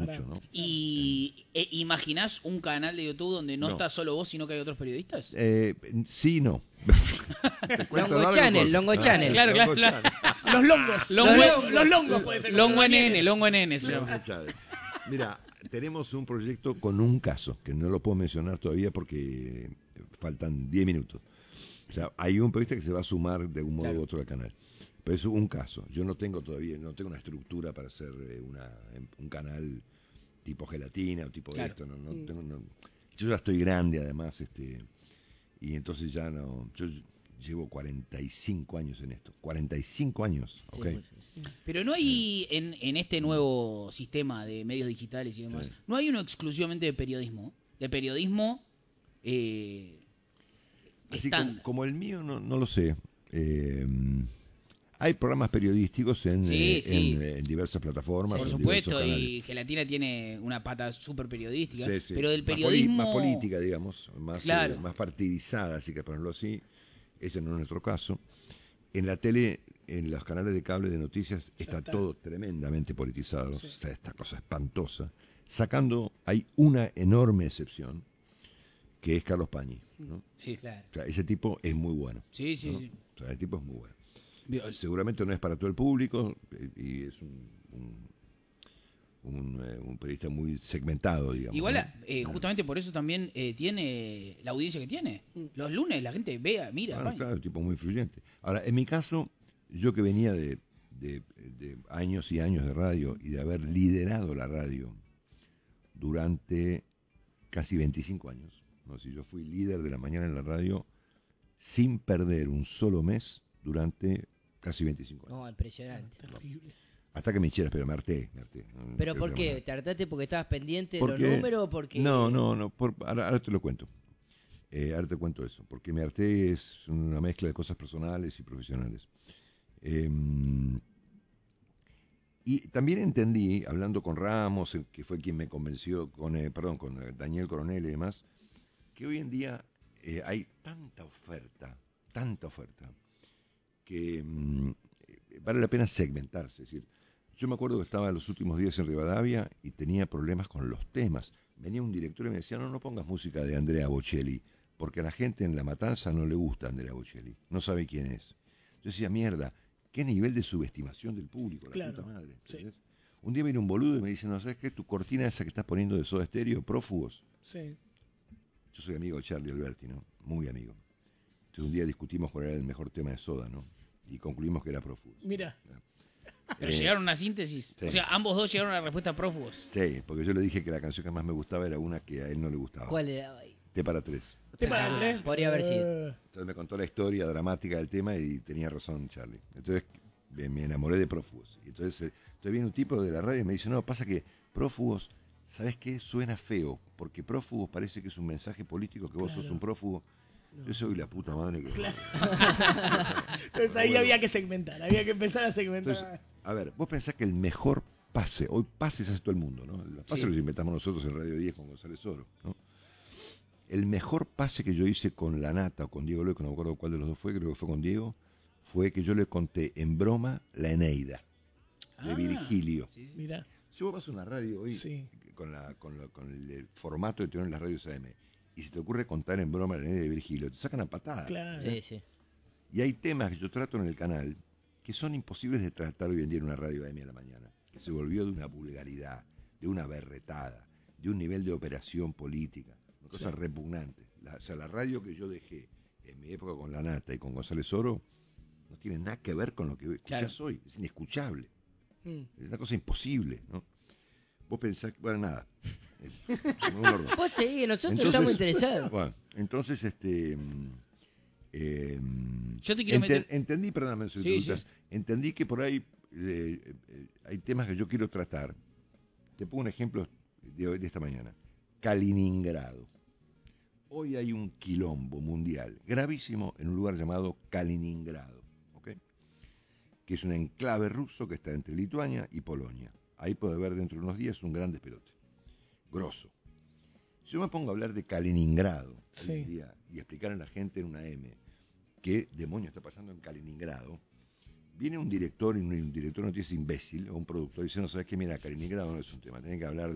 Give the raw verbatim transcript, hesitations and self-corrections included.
mucho, ¿no? ¿Y eh, imaginás un canal de YouTube donde no, No. estás solo vos, sino que hay otros periodistas? Eh, sí, no. Longo Channel, Longo Channel. Claro, claro, Longo claro. Channel. Los longos. Longo- los, longos los longos puede ser. Longo Los N N, Nieves. Longo N N se llama. Longo Channel. Mira, tenemos un proyecto con un caso, que no lo puedo mencionar todavía porque faltan diez minutos. O sea, hay un periodista que se va a sumar de un modo Claro. u otro al canal. Pero es un caso. Yo no tengo todavía, no tengo una estructura para hacer eh, una, un canal tipo gelatina o tipo Claro. esto. No, no tengo, no. Yo ya estoy grande además, este, y entonces ya no. Yo llevo cuarenta y cinco años en esto. cuarenta y cinco años, ¿ok? Sí, sí, sí. Pero no hay, en, en este nuevo sistema de medios digitales y demás, Sí. no hay uno exclusivamente de periodismo. De periodismo eh, Así como, estándar. como el mío, no, no lo sé. Eh, hay programas periodísticos en, Sí, eh, sí. en, eh, en diversas plataformas. Por en supuesto, diversos canales. y Gelatina tiene una pata súper periodística, Sí, sí. pero del Más poli- periodismo... Más, política, digamos, más, Claro. eh, más partidizada, así que ponerlo así. Ese no es nuestro caso. En la tele, en los canales de cable de noticias, está, está. todo tremendamente politizado. Sí. O sea, esta cosa espantosa. Sacando, hay una enorme excepción, que es Carlos Pañi, ¿no? Sí, claro. O sea, ese tipo es muy bueno. Sí, sí, ¿no? sí. O sea, el tipo es muy bueno. Vio- Seguramente no es para todo el público eh, y es un, un, un, eh, un periodista muy segmentado, digamos. Igual, ¿no? eh, justamente por eso también eh, tiene la audiencia que tiene. Los lunes la gente vea, mira. Bueno, Pañi. claro, un tipo muy influyente. Ahora, en mi caso, yo que venía de, de- de años y años de radio y de haber liderado la radio durante casi veinticinco años, ¿no? Si yo fui líder de la mañana en la radio sin perder un solo mes durante casi veinticinco años. No, impresionante. Terrible. Hasta que me hicieras, pero me harté, me harté. No, ¿Pero no por creo que qué? ¿Te hartaste porque estabas pendiente de Porque- los números o porque...? No, no, no. por- ahora, ahora te lo cuento. Eh, ahora te cuento eso. Porque me harté es una mezcla de cosas personales y profesionales. Eh, y también entendí, hablando con Ramos, el que fue quien me convenció, con, eh, perdón, con eh, Daniel Coronel y demás, que hoy en día eh, hay tanta oferta, tanta oferta, que mm, eh, vale la pena segmentarse. Es decir, yo me acuerdo que estaba los últimos días en Rivadavia y tenía problemas con los temas. Venía un director y me decía, no, no pongas música de Andrea Bocelli, porque a la gente en La Matanza no le gusta Andrea Bocelli, no sabe quién es. Yo decía, mierda, qué nivel de subestimación del público, la Claro, puta madre. sí. ¿entendés? Un día viene un boludo y me dice, no, ¿sabes qué? Tu cortina esa que estás poniendo de Soda Stereo, Prófugos. Sí. Yo soy amigo de Charlie Alberti, ¿no? Muy amigo. Entonces un día discutimos cuál era el mejor tema de Soda, ¿no? Y concluimos que era Prófugos. Mira. Pero Eh, llegaron a una síntesis. sí. O sea, ambos dos llegaron a la respuesta prófugos. Sí, porque yo le dije que la canción que más me gustaba era una que a él no le gustaba. ¿Cuál era? Ay, T para tres. ¿Te para Ah, tres? podría haber sido. Eh, Entonces me contó la historia dramática del tema y tenía razón Charlie. Entonces me, me enamoré de Prófugos. Y entonces, eh, entonces viene un tipo de la radio y me dice, no, pasa que Prófugos, ¿sabes qué? Suena feo, porque Prófugos parece que es un mensaje político, que vos sos un prófugo. Yo soy la puta madre que... Entonces ahí Bueno. había que segmentar, había que empezar a segmentar. Entonces, a ver, vos pensás que el mejor pase, hoy pases hace todo el mundo, ¿no? Los pases Sí. los inventamos nosotros en Radio diez con González Oro, ¿no? El mejor pase que yo hice con La Nata o con Diego Loico, no me acuerdo cuál de los dos fue, creo que fue con Diego, fue que yo le conté en broma la Eneida de Ah, Virgilio. sí, sí. Mira, Si vos vas a una radio hoy Sí. con, la, con, la- con el, el formato que tienen las radios A M y se te ocurre contar en broma la Eneida de Virgilio, te sacan a patadas. claro. Sí, sí. Y hay temas que yo trato en el canal que son imposibles de tratar hoy en día en una radio A M a la mañana, que se volvió de una vulgaridad, de una berretada, de un nivel de operación política, una cosa repugnante. La, o sea, la radio que yo dejé en mi época con La Nata y con González Oro no tiene nada que ver con lo que escuchás Claro. hoy, es inescuchable, Mm. es una cosa imposible, ¿no? Vos pensás que, bueno, nada. Eh, como un gordo. Vos seguís, nosotros Entonces- estamos interesados. Bueno, entonces, este... mm, eh, Yo te quiero meter- Entendí, perdóname, si Sí, te preguntas, entendí que por ahí eh, eh, hay temas que yo quiero tratar. Te pongo un ejemplo de, hoy, de esta mañana. Kaliningrado. Hoy hay un quilombo mundial gravísimo en un lugar llamado Kaliningrado, ¿ok? Que es un enclave ruso que está entre Lituania y Polonia. Ahí puede haber dentro de unos días un gran despelote. Grosso. Si yo me pongo a hablar de Kaliningrado Sí. hoy en día y explicar a la gente en una M qué demonio está pasando en Kaliningrado, viene un director y un, un director de noticias imbécil o un productor y dice, no, ¿sabes qué? Mira, Kaliningrado no es un tema, tienen que hablar